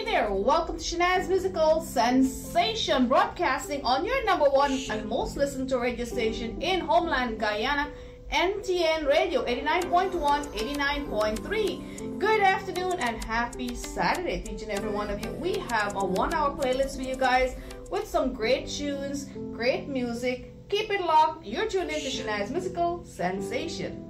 there, welcome to Shanaz Musical Sensation, broadcasting on your number one and most listened to radio station in homeland Guyana, MTN Radio 89.1, 89.3. Good afternoon and happy Saturday to each and every one of you. We have a 1 hour playlist for you guys with some great tunes, great music. Keep it locked. You're tuned in to Shanaz Musical Sensation.